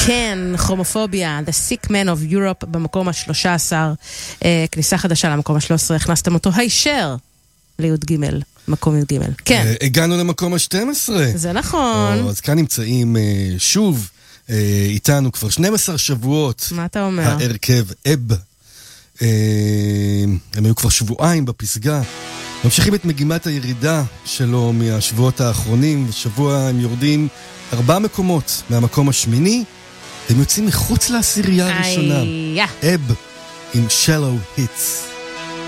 כן, כרומופוביה, The Sick Man of Europe במקום ה-13, כניסה חדשה למקום ה-13, הכנסתם אותו הישר ליוד ג', מקום יוד ג'. כן. הגענו למקום ה-12. זה נכון. אז כאן נמצאים שוב איתנו כבר 12 שבועות. מה אתה אומר? ההרכב אב. הם היו כבר שבועיים בפסגה. ממשיכים את מגימת הירידה שלו מהשבועות האחרונים. בשבוע הם יורדים 4 מקומות מהמקום השמיני. הם יוצאים מחוץ לעשירייה הראשונה. אב עם Shallow Hits.